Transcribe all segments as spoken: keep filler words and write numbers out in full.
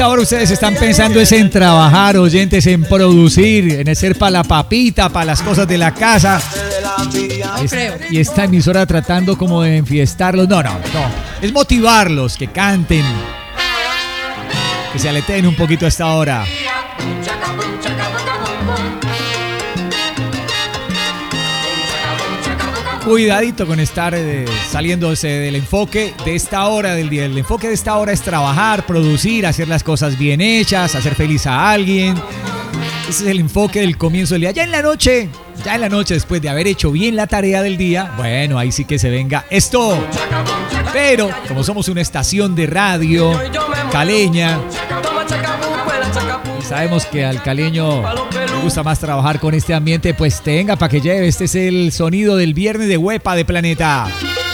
Ahora ustedes están pensando es en trabajar, oyentes, en producir, en hacer para la papita, para las cosas de la casa. No creo. Y esta emisora tratando como de enfiestarlos. No, no, no. Es motivarlos, que canten, que se aleteen un poquito a esta hora. Cuidadito con estar eh, saliéndose del enfoque de esta hora del día. El enfoque de esta hora es trabajar, producir, hacer las cosas bien hechas, hacer feliz a alguien. Ese es el enfoque del comienzo del día. Ya en la noche, ya en la noche, después de haber hecho bien la tarea del día, bueno, ahí sí que se venga esto. Pero, como somos una estación de radio caleña, y sabemos que al caleño le gusta más trabajar con este ambiente, pues tenga para que lleve. Este es el sonido del viernes de Huepa de Planeta.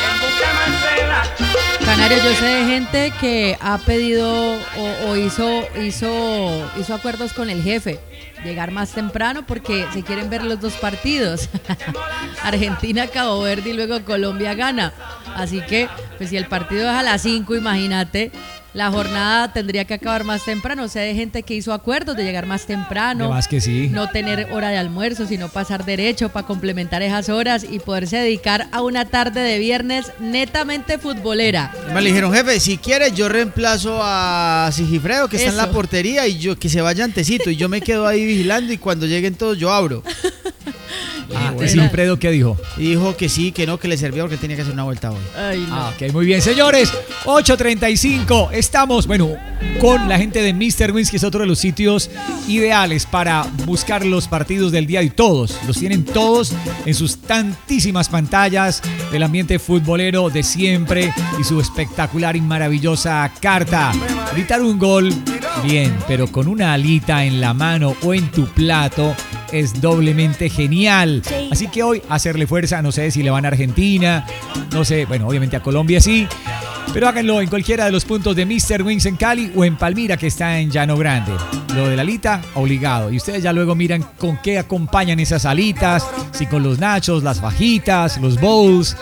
Canario, yo sé de gente que ha pedido o, o hizo, hizo, hizo acuerdos con el jefe, llegar más temprano porque se quieren ver los dos partidos. Argentina, Cabo Verde y luego Colombia gana. Así que, pues si el partido es a las cinco, imagínate, la jornada tendría que acabar más temprano. O sea, hay gente que hizo acuerdos de llegar más temprano. Además que sí. No tener hora de almuerzo, sino pasar derecho para complementar esas horas y poderse dedicar a una tarde de viernes netamente futbolera. Me dijeron, jefe, si quieres yo reemplazo a Sigifredo, que está Eso. en la portería, y yo que se vaya antecito, y yo me quedo ahí vigilando, y cuando lleguen todos yo abro. Ah, ¿y Silfredo qué dijo? Y dijo que sí, que no, que le servía porque tenía que hacer una vuelta hoy. Ay, no. Ah, ok, muy bien, señores. ocho treinta y cinco. Estamos, bueno, con la gente de míster Wings, que es otro de los sitios ideales para buscar los partidos del día, y todos, los tienen todos en sus tantísimas pantallas del ambiente futbolero de siempre y su espectacular y maravillosa carta. Gritar un gol, bien, pero con una alita en la mano o en tu plato es doblemente genial. Así que hoy hacerle fuerza, no sé si le van a Argentina, no sé, bueno, obviamente a Colombia sí, pero háganlo en cualquiera de los puntos de míster Wings en Cali o en Palmira, que está en Llano Grande. Lo de la alita, obligado. Y ustedes ya luego miran con qué acompañan esas alitas, si con los nachos, las fajitas, los bowls,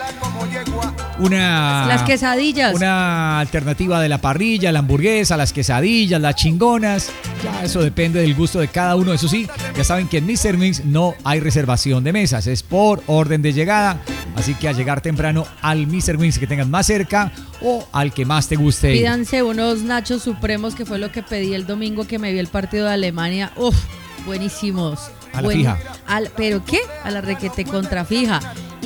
una... Las quesadillas. Una alternativa de la parrilla, la hamburguesa, las quesadillas, las chingonas. Ya eso depende del gusto de cada uno. Eso sí, ya saben que en míster Wings no hay reservación de mesas, es por orden de llegada. Así que a llegar temprano al míster Wings que tengan más cerca o al que más te guste. Pídanse unos nachos supremos, que fue lo que pedí el domingo que me vi el partido de Alemania. Uf, buenísimos. A la Buen- fija. al- ¿Pero qué? A la requete contrafija.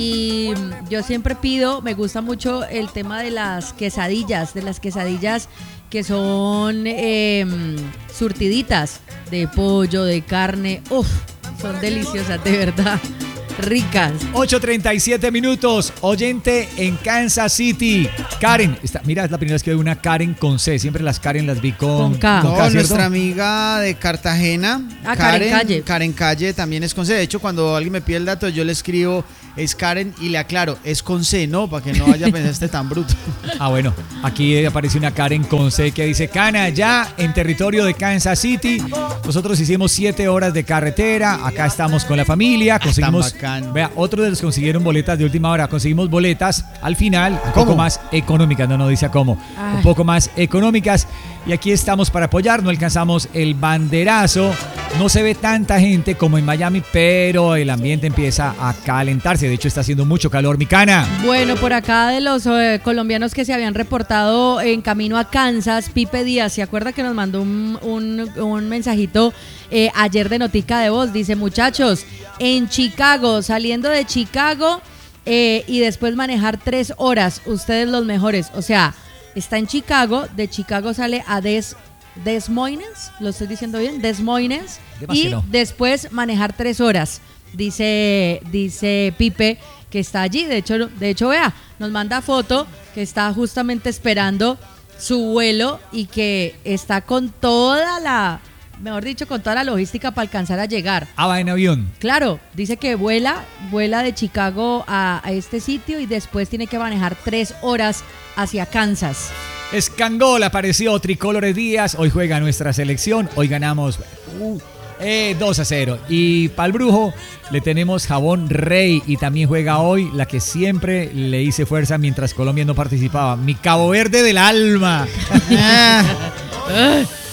Y mm, yo siempre pido, me gusta mucho el tema de las quesadillas, de las quesadillas que son eh, surtiditas de pollo, de carne. Uf, son deliciosas, de verdad. Ricas. ocho treinta y siete minutos, oyente en Kansas City. Karen, está, mira, es la primera vez que veo una Karen con C. Siempre las Karen las vi con, Con K. No, ¿cierto? nuestra amiga de Cartagena, Ah, Karen Calle. Karen Calle también es con C. De hecho, cuando alguien me pide el dato, yo le escribo es Karen y le aclaro, es con C, ¿no? Para que no vaya a pensar este tan bruto. Ah, bueno, aquí aparece una Karen con C que dice: Cana, ya en territorio de Kansas City. Nosotros hicimos siete horas de carretera. Acá estamos con la familia. Conseguimos, bacán. vea, otros de los consiguieron boletas de última hora. Conseguimos boletas al final, un ¿Cómo? poco más económicas. No, no dice a cómo. Ay. Un poco más económicas. Y aquí estamos para apoyar. No alcanzamos el banderazo. No se ve tanta gente como en Miami, pero el ambiente empieza a calentarse. De hecho, está haciendo mucho calor, mi Cana. Bueno, por acá de los eh, colombianos que se habían reportado en camino a Kansas, Pipe Díaz, ¿se acuerda que nos mandó un, un, un mensajito eh, ayer de notica de voz? Dice: muchachos, en Chicago, saliendo de Chicago eh, y después manejar tres horas, ustedes los mejores. O sea, está en Chicago, de Chicago sale a Des, Des Moines, ¿lo estoy diciendo bien? Des Moines, Demás y que no. después manejar tres horas. Dice, dice Pipe que está allí. De hecho, de hecho, vea, nos manda foto que está justamente esperando su vuelo y que está con toda la, mejor dicho, con toda la logística para alcanzar a llegar. Ah, va en avión. Claro, dice que vuela, vuela de Chicago a, a este sitio y después tiene que manejar tres horas hacia Kansas. Escangol apareció, Tricolores Díaz. Hoy juega nuestra selección. Hoy ganamos uh, eh, dos a cero. Y para el Brujo le tenemos Jabón Rey. Y también juega hoy la que siempre le hice fuerza mientras Colombia no participaba. Mi Cabo Verde del alma.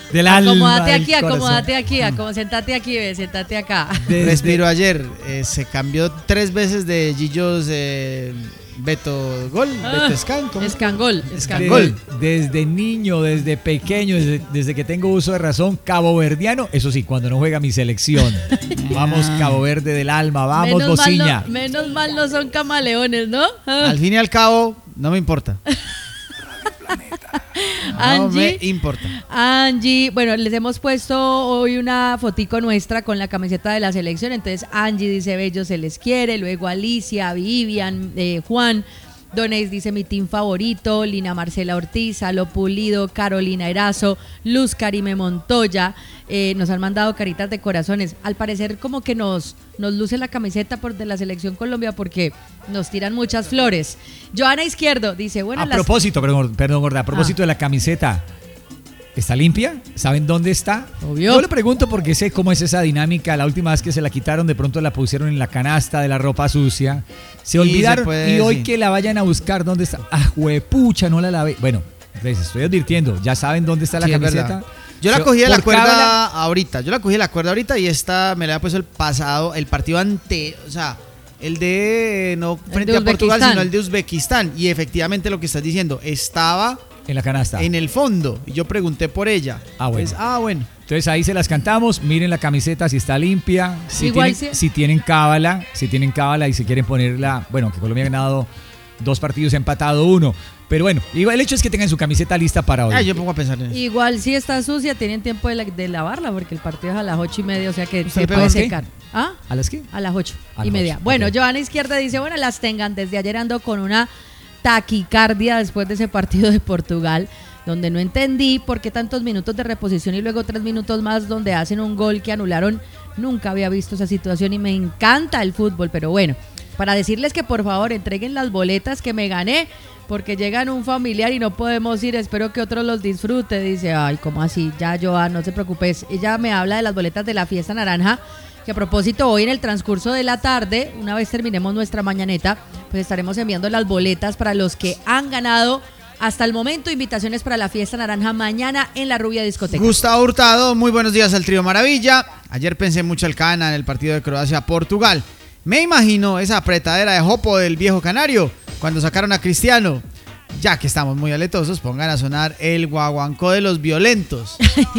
del alma. Acomódate del aquí, corazón. acomódate aquí, acom- sentate aquí, ve, sentate acá. Desde- Respiro ayer, eh, se cambió tres veces de Gillos eh, Beto Gol, Ah, Beto Scan, ¿cómo? Escangol, de- escangol. desde niño, desde pequeño, desde, desde que tengo uso de razón, caboverdiano, eso sí, cuando no juega mi selección. Vamos, Cabo Verde del alma, vamos, menos, mal Bociña. no, menos mal no son camaleones, ¿no? Ah. Al fin y al cabo, no me importa. No me Angie, importa. Angie, bueno, les hemos puesto hoy una fotico nuestra con la camiseta de la selección. Entonces Angie dice bello se les quiere, luego Alicia, Vivian, eh, Juan, Donéis dice mi team favorito, Lina Marcela Ortiz, Alo Pulido, Carolina Erazo, Luz Karime Montoya, eh, nos han mandado caritas de corazones. Al parecer como que nos, nos luce la camiseta por, de la selección Colombia porque nos tiran muchas flores. Joana Izquierdo dice, bueno, A las- propósito, perdón, perdón, gorda, a propósito Ah. de la camiseta, ¿está limpia? ¿Saben dónde está? Obvio. Yo le pregunto porque sé cómo es esa dinámica. La última vez que se la quitaron, de pronto la pusieron en la canasta de la ropa sucia. Se Sí, olvidaron se puede, y hoy sí. que la vayan a buscar, ¿dónde está? Ah, huepucha, no la lavé. Bueno, les estoy advirtiendo, ya saben dónde está la Sí, es camiseta. verdad. Yo la Se- cogí de la por cuerda cábala, ahorita. Yo la cogí de la cuerda ahorita y esta me la había puesto el pasado, el partido ante, o sea, el de no frente de a Portugal, Uzbekistán. sino el de Uzbekistán. Y efectivamente lo que estás diciendo, estaba en la canasta. en el fondo. Y yo pregunté por ella. Ah, bueno. Pues, ah, bueno. Entonces ahí se las cantamos, miren la camiseta si está limpia, si Igual tienen, si- si tienen cábala, si tienen cábala y si quieren ponerla, bueno, que Colombia ha ganado dos partidos, ha empatado uno, pero bueno, igual el hecho es que tengan su camiseta lista para hoy. Ah, yo pongo a pensar en eso. Igual si está sucia, tienen tiempo de, la- de lavarla porque el partido es a las ocho y media, o sea que ¿Usted se le pegó puede a qué? secar. ¿Ah? ¿A las qué? A las ocho A y las media. ocho, Bueno, ok. Joana Izquierda dice, bueno, las tengan. Desde ayer ando con una taquicardia después de ese partido de Portugal, donde no entendí por qué tantos minutos de reposición y luego tres minutos más donde hacen un gol que anularon. Nunca había visto esa situación y me encanta el fútbol, pero bueno, para decirles que por favor entreguen las boletas que me gané, porque llegan un familiar y no podemos ir, espero que otro los disfrute. Dice, ay, ¿cómo así? Ya, Joan, no te preocupes. Ella me habla de las boletas de la fiesta naranja, que a propósito hoy en el transcurso de la tarde, una vez terminemos nuestra mañaneta, pues estaremos enviando las boletas para los que han ganado hasta el momento invitaciones para la fiesta naranja mañana en la Rubia Discoteca. Gustavo Hurtado, muy buenos días al trío Maravilla. Ayer pensé mucho al Cana en el partido de Croacia-Portugal. Me imagino esa apretadera de jopo del viejo canario cuando sacaron a Cristiano. Ya que estamos muy aletosos, pongan a sonar el guaguancó de los violentos.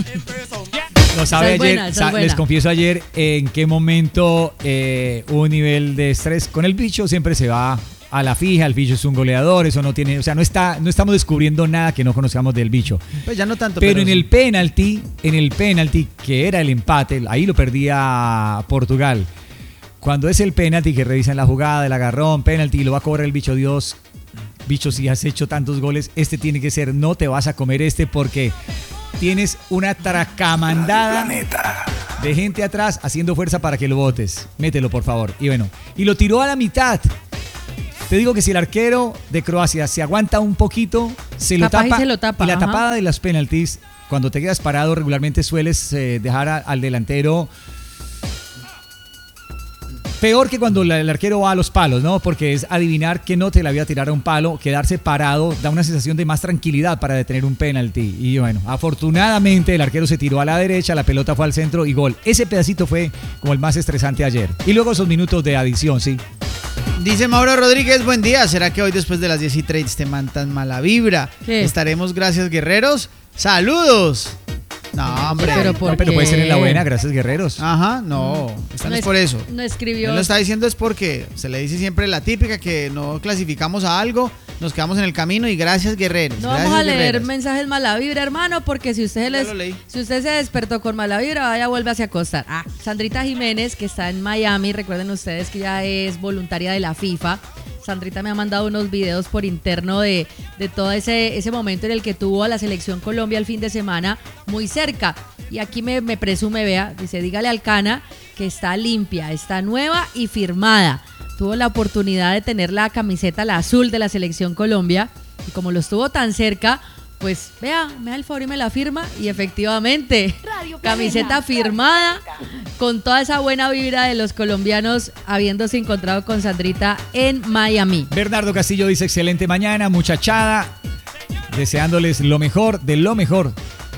Lo sabe Esa es ayer, buena, esa es sa- buena. les confieso ayer en qué momento eh, hubo un nivel de estrés. Con el bicho siempre se va a la fija, el bicho es un goleador, eso no tiene, o sea, no está, no estamos descubriendo nada que no conozcamos del bicho. Pues ya no tanto. Pero en sí. el penalti, en el penalti, que era el empate, ahí lo perdía Portugal. Cuando es el penalti, que revisan la jugada, el agarrón, penalti, y lo va a cobrar el bicho, Dios, bicho, si has hecho tantos goles, este tiene que ser, no te vas a comer este porque tienes una tracamandada de gente atrás haciendo fuerza para que lo botes. Mételo, por favor. Y bueno, y lo tiró a la mitad. Te digo que si el arquero de Croacia se aguanta un poquito, se lo Capaz y tapa. se lo tapa, Y la ajá. tapada de las penaltis, cuando te quedas parado, regularmente sueles eh, dejar a- al delantero peor que cuando la- el arquero va a los palos, ¿no? Porque es adivinar que no te la voy a tirar a un palo, quedarse parado da una sensación de más tranquilidad para detener un penalti. Y bueno, afortunadamente el arquero se tiró a la derecha, la pelota fue al centro y gol. Ese pedacito fue como el más estresante ayer. Y luego esos minutos de adición, sí. Dice Mauro Rodríguez, buen día. ¿Será que hoy después de las diez y treinta te mandan mala vibra? ¿Qué? Estaremos, gracias guerreros. ¡Saludos! No, hombre. Pero ¿por No, pero puede qué? ser en la buena, gracias guerreros. Ajá, no. Esta no No es es- por eso. no escribió. Él lo está diciendo es porque se le dice siempre la típica que no clasificamos a algo, nos quedamos en el camino y gracias guerreros. No gracias, vamos a leer guerreras. mensajes mala vibra, hermano, porque si usted, Ya les, lo leí. si usted se despertó con mala vibra, vaya, vuelve a acostar. Ah, Sandrita Jiménez, que está en Miami, recuerden ustedes que ya es voluntaria de la FIFA. Sandrita me ha mandado unos videos por interno de, de todo ese, ese momento en el que tuvo a la selección Colombia el fin de semana muy cerca. Y aquí me, me presume, vea, dice, dígale al Cana que está limpia, está nueva y firmada. Tuvo la oportunidad de tener la camiseta, la azul de la selección Colombia. Y como lo estuvo tan cerca, pues vea, me da el favor y me la firma. Y efectivamente, camiseta firmada con toda esa buena vibra de los colombianos habiéndose encontrado con Sandrita en Miami. Bernardo Castillo dice excelente mañana, muchachada, deseándoles lo mejor de lo mejor.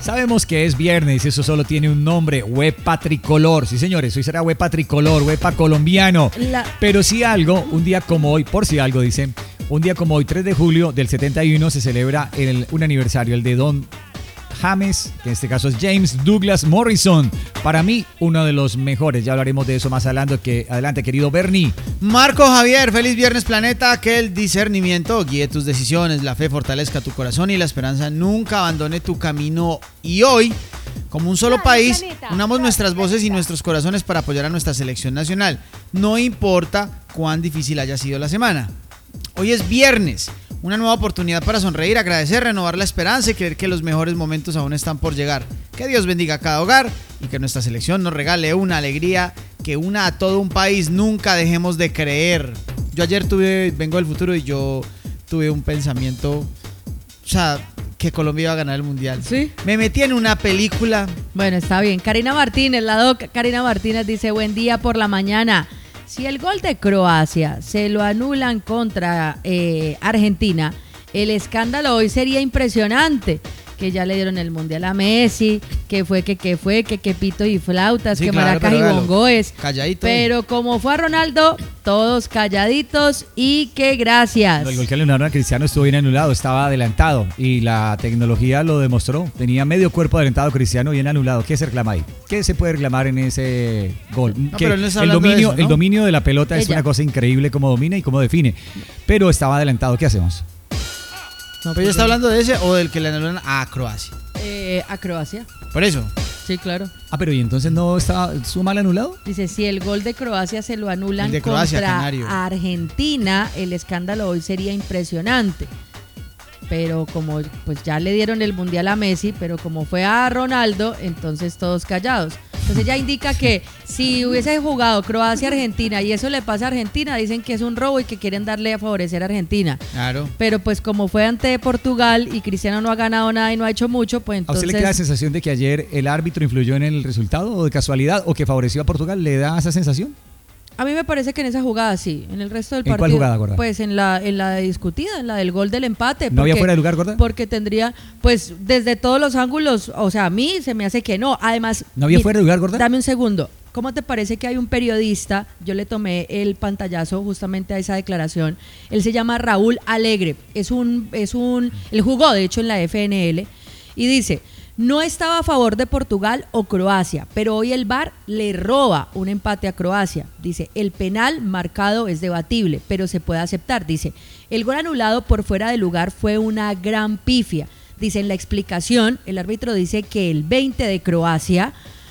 Sabemos que es viernes, eso solo tiene un nombre, Huepa Tricolor. Sí, señores, hoy será Huepa Tricolor, Huepa colombiano. La... Pero si algo, un día como hoy, por si algo dicen, un día como hoy, tres de julio del setenta y uno, se celebra el, un aniversario, el de Don James, que en este caso es James Douglas Morrison. Para mí, uno de los mejores. Ya hablaremos de eso más adelante, que, adelante querido Bernie. Marco Javier, feliz viernes planeta. Que el discernimiento guíe tus decisiones, la fe fortalezca tu corazón y la esperanza nunca abandone tu camino. Y hoy, como un solo país, unamos nuestras voces y nuestros corazones para apoyar a nuestra selección nacional. No importa cuán difícil haya sido la semana. Hoy es viernes. Una nueva oportunidad para sonreír, agradecer, renovar la esperanza y creer que los mejores momentos aún están por llegar. Que Dios bendiga a cada hogar y que nuestra selección nos regale una alegría que una a todo un país. Nunca dejemos de creer. Yo ayer tuve, vengo del futuro y yo tuve un pensamiento, o sea, que Colombia iba a ganar el mundial. Sí. Me metí en una película. Bueno, está bien. Karina Martínez, la doc Karina Martínez dice, buen día por la mañana. Si el gol de Croacia se lo anulan contra eh, Argentina, el escándalo hoy sería impresionante. Que ya le dieron el mundial a Messi, que fue, que, que fue, que, que pito y flautas, sí, que claro, maracas y bongoes. Calladito. Pero como fue a Ronaldo, todos calladitos y que gracias. No, el gol que le anularon a Cristiano estuvo bien anulado, estaba adelantado y la tecnología lo demostró. Tenía medio cuerpo adelantado Cristiano, bien anulado. ¿Qué se reclama ahí? ¿Qué se puede reclamar en ese gol? No, pero no está el, dominio, de eso, ¿no? el dominio de la pelota Ella. es una cosa increíble cómo domina y cómo define. Pero estaba adelantado, ¿qué hacemos? No, pero ella está hablando de ese o del que le anulan a Croacia. Eh, a Croacia. Por eso. Sí, claro. Ah, pero ¿y entonces no está su mal anulado? Dice, si el gol de Croacia se lo anulan de Croacia, contra Canario. Argentina, el escándalo hoy sería impresionante. Pero como pues ya le dieron el mundial a Messi, pero como fue a Ronaldo, entonces todos callados. Entonces ya indica que si hubiese jugado Croacia-Argentina y eso le pasa a Argentina, dicen que es un robo y que quieren darle a favorecer a Argentina. Claro. Pero pues como fue ante Portugal y Cristiano no ha ganado nada y no ha hecho mucho, pues entonces... ¿A usted le queda la sensación de que ayer el árbitro influyó en el resultado o de casualidad o que favoreció a Portugal? ¿Le da esa sensación? A mí me parece que en esa jugada sí, en el resto del ¿En partido. cuál jugada, Gorda? Pues en la, en la discutida, en la del gol del empate. ¿No había fuera de lugar, Gorda? Porque tendría, pues desde todos los ángulos, o sea, a mí se me hace que no. Además... ¿No había fuera de lugar, Gorda? Dame un segundo. ¿Cómo te parece que hay un periodista? Yo le tomé el pantallazo justamente a esa declaración. Él se llama Raúl Alegre. Es un, es un, él jugó de hecho en la F N L y dice... No estaba a favor de Portugal o Croacia, pero hoy el V A R le roba un empate a Croacia. Dice, el penal marcado es debatible, pero se puede aceptar. Dice, el gol anulado por fuera de lugar fue una gran pifia. Dice, en la explicación, el árbitro dice que el veinte de Croacia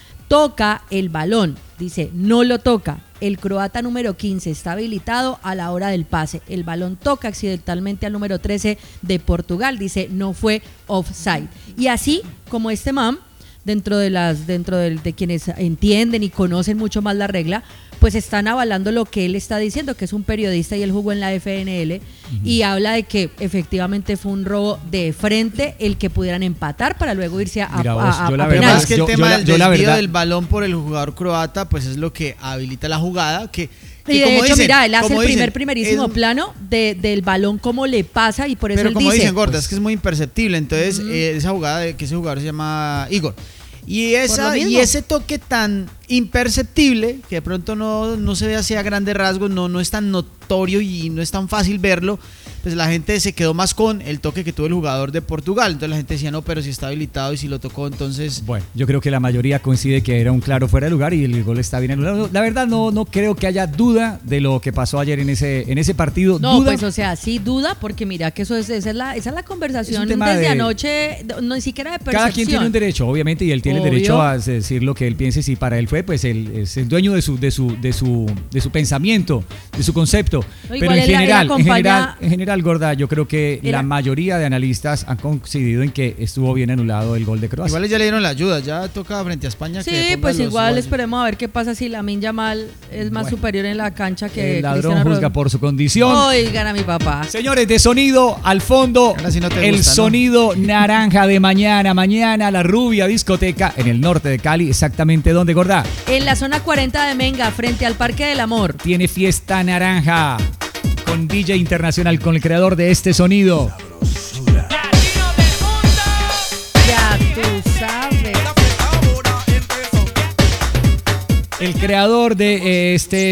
toca el balón. Dice, no lo toca. El croata número quince está habilitado a la hora del pase. El balón toca accidentalmente al número trece de Portugal. Dice, no fue offside. Y así como este man, dentro de las, dentro de, de quienes entienden y conocen mucho más la regla, pues están avalando lo que él está diciendo, que es un periodista y él jugó en la F N L, uh-huh. y habla de que efectivamente fue un robo de frente el que pudieran empatar para luego irse a, Mira, vos, a, a, yo la a verdad penales. Es que el yo, tema yo, del yo la desvío verdad, del balón por el jugador croata, pues es lo que habilita la jugada, que... Y de hecho, dicen, mira, él hace el dicen, primer primerísimo es, plano de, del balón, cómo le pasa, y por eso pero él como dice... dicen, Gorda, es que es muy imperceptible. Entonces, Mm. eh, esa jugada de que ese jugador se llama Igor. Y, esa, y ese toque tan imperceptible, que de pronto no, no se ve así a grandes rasgos, no, no es tan notorio y no es tan fácil verlo, pues la gente se quedó más con el toque que tuvo el jugador de Portugal. Entonces la gente decía, no, pero si está habilitado y si lo tocó, entonces... Bueno, yo creo que la mayoría coincide que era un claro fuera de lugar y el gol está bien anulado. La verdad no, no creo que haya duda de lo que pasó ayer en ese, en ese partido. No, ¿Duda? pues o sea, sí duda, porque mira que eso es, esa es la, esa es la conversación tema desde de- anoche, no, ni siquiera de percepción. Cada quien tiene un derecho, obviamente, y él tiene Obvio. el derecho a decir lo que él piense. Si para él fue, pues él es el dueño de su, de su, de su, de su pensamiento, de su concepto. No, Pero igual en él- él general, en acompaña- general, en general, Gorda, yo creo que Era- la mayoría de analistas han coincidido en que estuvo bien anulado el gol de Croacia. Igual ya le dieron la ayuda, ya toca frente a España. Sí, que ponga pues los igual guayos. esperemos a ver qué pasa si Lamine Yamal es más Bueno. superior en la cancha que el ladrón Cristiano juzga Ronaldo. por su condición. Oigan a mi papá. Señores, de sonido al fondo, Ahora sí no te el gusta, ¿no? sonido naranja de mañana. Mañana la Rubia Discoteca en el norte de Cali. Exactamente donde, Gorda. En la zona cuarenta de Menga, frente al Parque del Amor. Tiene fiesta naranja con D J internacional, con el creador de este sonido. Ya tú sabes. el creador de eh, este